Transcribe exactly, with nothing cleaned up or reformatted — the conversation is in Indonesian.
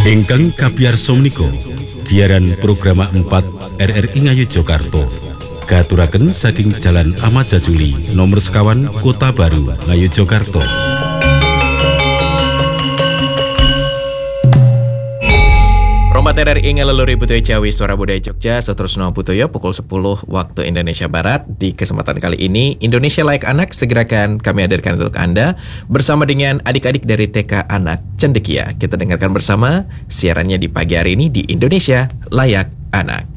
Ingkang kapiyarsa menika giaran program empat R R I Ngayogyakarta katuraken saking Jalan Ahmad Jajuli nomor sekawan Kota Baru Ngayogyakarta. Rompat R R I ngaleluri Butoyo Jawi Suara Budaya Jogja Seterusno Butoyo pukul sepuluh waktu Indonesia Barat. Di kesempatan kali ini Indonesia Layak Anak segerakan kami hadirkan untuk Anda bersama dengan adik-adik dari T K Anak Cendekia. Kita dengarkan bersama siarannya di pagi hari ini di Indonesia Layak Anak.